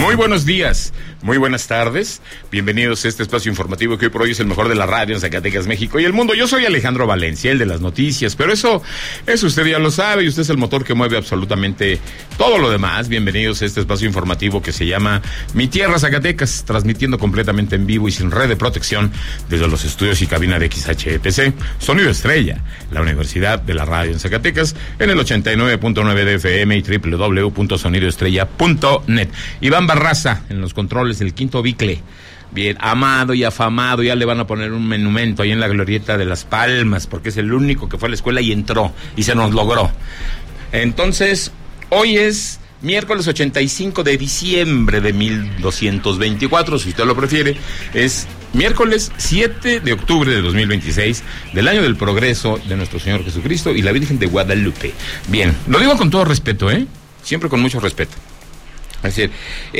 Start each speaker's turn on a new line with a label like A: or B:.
A: Muy buenos días, muy buenas tardes, bienvenidos a este espacio informativo que hoy por hoy es el mejor de la radio en Zacatecas, México y el mundo. Yo soy Alejandro Valencia, el de las noticias, pero eso usted ya lo sabe y usted es el motor que mueve absolutamente todo lo demás. Bienvenidos a este espacio informativo que se llama Mi Tierra Zacatecas, transmitiendo completamente en vivo y sin red de protección desde los estudios y cabina de XHETC, Sonido Estrella, la Universidad de la Radio en Zacatecas, en el 89.9 de FM y www.sonidoestrella.net. Iván Barraza en los controles del Quinto Bicle, bien amado y afamado. Ya le van a poner un monumento ahí en la glorieta de Las Palmas, porque es el único que fue a la escuela y entró, y se nos logró. Entonces, hoy es miércoles 85 de diciembre de 1224, si usted lo prefiere. Es miércoles 7 de octubre de 2026, del año del progreso de nuestro Señor Jesucristo y la Virgen de Guadalupe. Bien, lo digo con todo respeto, siempre con mucho respeto. Es decir,